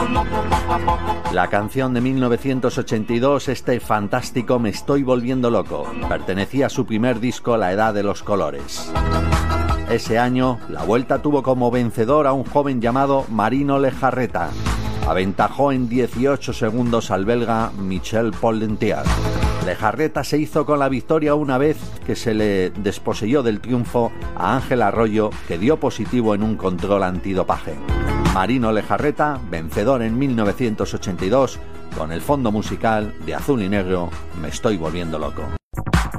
La canción de 1982, este fantástico Me estoy volviendo loco, pertenecía a su primer disco La edad de los colores. Ese año, la Vuelta tuvo como vencedor a un joven llamado Marino Lejarreta. Aventajó en 18 segundos al belga Michel Pollentier. Lejarreta se hizo con la victoria una vez que se le desposeyó del triunfo a Ángel Arroyo, que dio positivo en un control antidopaje. Marino Lejarreta, vencedor en 1982, con el fondo musical de Azul y Negro, Me estoy volviendo loco.